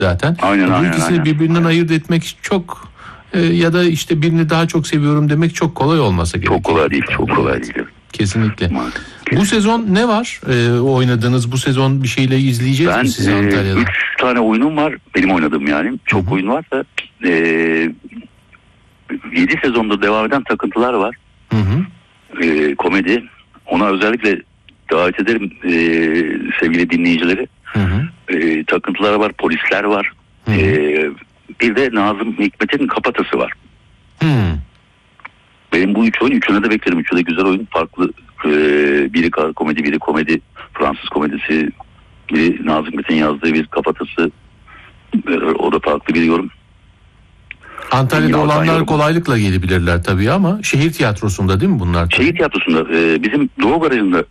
zaten. Aynen, bu ikisini aynen. birbirinden ayırt etmek çok ya da işte birini daha çok seviyorum demek çok kolay olmasa gerek. Çok kolay değil, çok kolay değil. Kesinlikle. Bu sezon ne var oynadığınız? Bu sezon bir şeyle izleyeceğiz mi sizi Antalya'da? 3 tane oyunum var. Benim oynadığım yani. Çok Hı-hı. oyun var da 7 sezonda devam eden Takıntılar var. Komedi. Ona özellikle davet ederim sevgili dinleyicileri. Takıntılar var, Polisler var. Bir de Nazım Hikmet'in Kafatası var. Benim bu 3 oyun, üçüne de beklerim. Üçü de güzel oyun. Farklı. Biri komedi, biri komedi. Fransız komedisi. Biri Nazım Hikmet'in yazdığı bir Kafatası. O da farklı bir yorum. Antalya'da olanlar kolaylıkla gelebilirler tabii ama şehir tiyatrosunda değil mi bunlar? Tabii? Şehir tiyatrosunda bizim Doğu Garajı'nda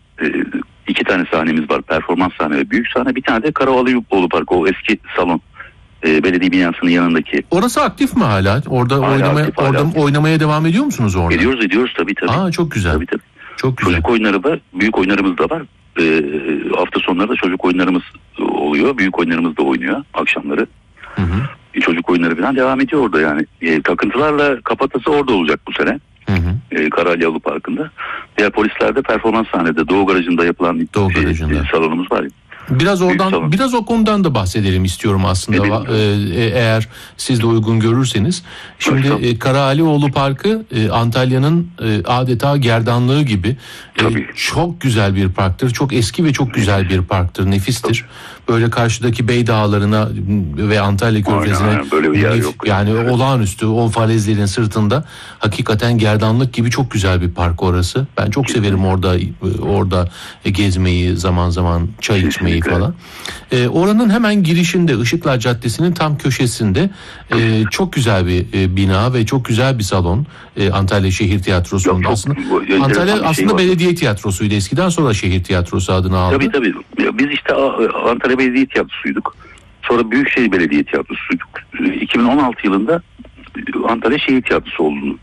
2 tane sahnemiz var. Performans sahne ve büyük sahne. Bir tane de Karavalıoğlu Parkı, o eski salon. Belediye binasının yanındaki. Orası aktif mi hala? Orada oynamaya devam ediyor musunuz orada? Ediyoruz tabii. Aa, çok güzel. Tabii. Çok güzel. Çocuk oyunları var, büyük oyunlarımız da var. Hafta sonları da çocuk oyunlarımız oluyor. Büyük oyunlarımız da oynuyor akşamları. Çocuk oyunları falan devam ediyor orada yani. Takıntılarla Kafatası orada olacak bu sene. Karalyalı Parkı'nda. Diğer Polislerde performans sahnede Doğu Garajı'nda yapılan salonumuz var. Biraz o konudan da bahsedelim istiyorum aslında. Eğer siz de uygun görürseniz. Şimdi Karalioğlu Parkı Antalya'nın adeta gerdanlığı gibi. Çok güzel bir parktır. Çok eski ve çok güzel bir parktır. Nefistir. Böyle karşıdaki Bey Dağları'na ve Antalya Körfezi'ne böyle bir yer yok. Yani olağanüstü o falezlerin sırtında hakikaten gerdanlık gibi çok güzel bir park orası. Ben çok severim orada gezmeyi, zaman zaman çay içmeyi falan. Oranın hemen girişinde Işıklar Caddesi'nin tam köşesinde çok güzel bir bina ve çok güzel bir salon. Antalya Şehir Tiyatrosu'nda aslında. Antalya aslında belediye tiyatrosuydu eskiden, sonra şehir tiyatrosu adını aldı. Tabii. Biz işte Antalya Belediye Tiyatrosu'yduk. Sonra Büyükşehir Belediye Tiyatrosu'yduk. 2016 yılında Antalya Şehir Tiyatrosu olduğunu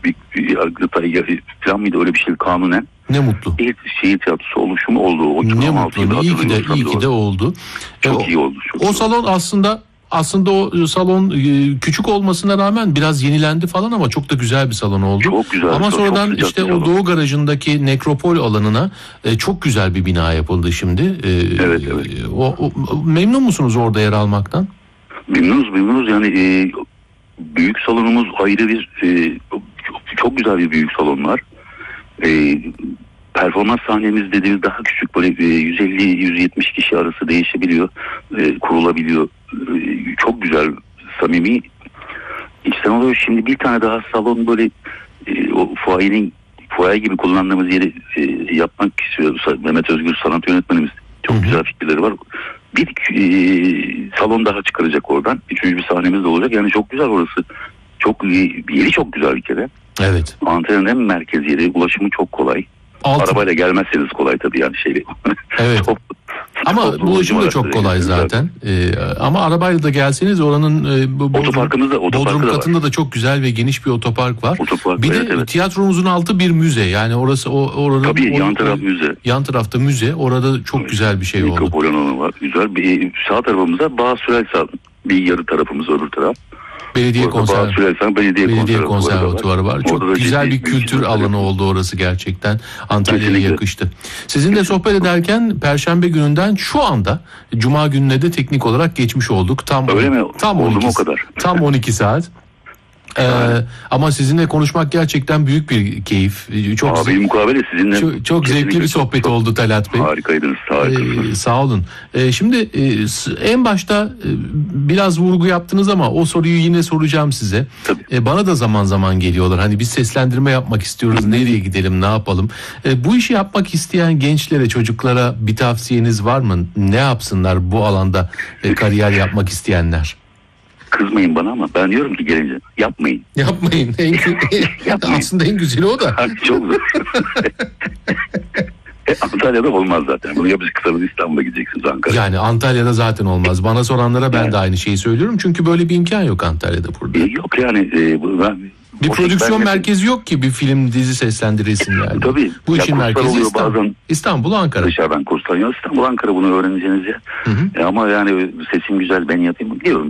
plan mıydı öyle bir şey kanunen. Ne mutlu. Şehir tiyatrosu oluşumu oldu. Ne mutlu. İyi ki de oldu. Çok iyi oldu. O salon aslında o salon küçük olmasına rağmen biraz yenilendi falan ama çok da güzel bir salon oldu. Çok güzel. Ama sonradan işte o Doğu Garajı'ndaki nekropol alanına çok güzel bir bina yapıldı şimdi. Evet. Memnun musunuz orada yer almaktan? Memnunuz yani büyük salonumuz ayrı bir çok güzel bir büyük salon var. Performans sahnemiz dediğimiz daha küçük, böyle 150-170 kişi arası değişebiliyor, kurulabiliyor. Çok güzel, samimi. İçten oluyor. Şimdi bir tane daha salon böyle o fuaye gibi kullandığımız yeri yapmak istiyor. Mehmet Özgür sanat yönetmenimiz. Çok güzel fikirleri var. Bir salon daha çıkaracak oradan. 3. bir sahnemiz de olacak. Yani çok güzel orası. Yeri çok güzel bir kere. Evet. Antalya'nın en merkez yeri. Ulaşımı çok kolay. Arabayla gelmezseniz kolay tabii yani Evet. Ama ulaşım da çok kolay zaten. Ama arabayla da gelseniz oranın Bodrum katında da çok güzel ve geniş bir otopark var. Bir de tiyatronuzun altı bir müze. Yani oranın tabii yan taraf müze. Yan tarafta müze. Orada çok güzel bir şey oldu. Mikropol alanı var. Güzel. Sağ tarafımızda Bağ Sürelsal bir yarı tarafımız, öbür taraf. Belediye konservatuvarı var. Çok güzel bir kültür alanı oldu orası gerçekten. Antalya'ya yakıştı. Sizinle sohbet ederken Perşembe gününden şu anda Cuma gününe de teknik olarak geçmiş olduk. Tam 12 saat. Ama sizinle konuşmak gerçekten büyük bir keyif. Abi mukabele sizinle. Çok zevkli bir sohbet oldu Talat Bey. Harikaydınız. Sağ olun. Şimdi en başta biraz vurgu yaptınız ama o soruyu yine soracağım size. Bana da zaman zaman geliyorlar. Hani biz seslendirme yapmak istiyoruz. Nereye gidelim, ne yapalım? Bu işi yapmak isteyen gençlere, çocuklara bir tavsiyeniz var mı? Ne yapsınlar bu alanda kariyer yapmak isteyenler? Kızmayın bana ama ben diyorum ki gelince yapmayın. Yapmayın. Aslında en güzeli o da. Çok zor. Antalya'da olmaz zaten. Bunu yapacaksanız İstanbul'a gideceksiniz, Ankara'ya. Yani Antalya'da zaten olmaz. Bana soranlara ben de aynı şeyi söylüyorum. Çünkü böyle bir imkan yok Antalya'da burada. Yok yani Bir O prodüksiyon ben de- merkezi yok ki bir film dizi seslendiresin yani. Tabii. Bu Ya işin kurslar merkezi oluyor İstanbul. bazen. İstanbul, Ankara. Dışarıdan kurslar. Ya İstanbul, Ankara, bunu öğreneceğiniz ya. Hı hı. Ama yani sesim güzel, ben yapayım diyorum.